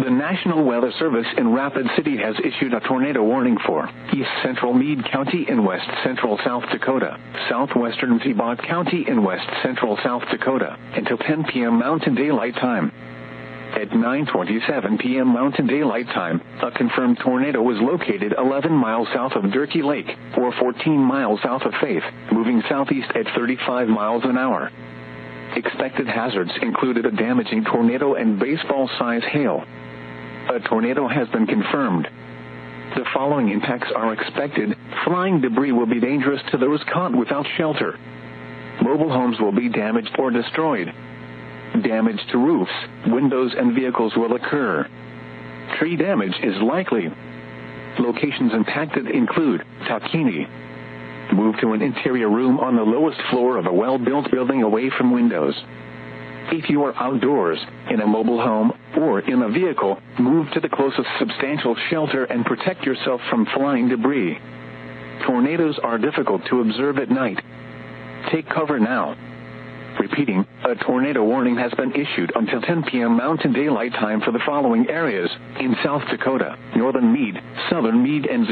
The National Weather Service in Rapid City has issued a tornado warning for east central Meade County in west central South Dakota, southwestern Peabody County in west central South Dakota, until 10 p.m. Mountain Daylight Time. At 9:27 p.m. Mountain Daylight Time, a confirmed tornado was located 11 miles south of Durkee Lake, or 14 miles south of Faith, moving southeast at 35 miles an hour. Expected hazards included a damaging tornado and baseball-size hail. A tornado has been confirmed. The following impacts are expected. Flying debris will be dangerous to those caught without shelter. Mobile homes will be damaged or destroyed. Damage to roofs, windows, and vehicles will occur. Tree damage is likely. Locations impacted include Tahkeene. Move to an interior room on the lowest floor of a well-built building away from windows. If you are outdoors, in a mobile home, or in a vehicle, move to the closest substantial shelter and protect yourself from flying debris. Tornadoes are difficult to observe at night. Take cover now. Repeating, a tornado warning has been issued until 10 p.m. Mountain Daylight Time for the following areas: in South Dakota, northern Meade, southern Meade, and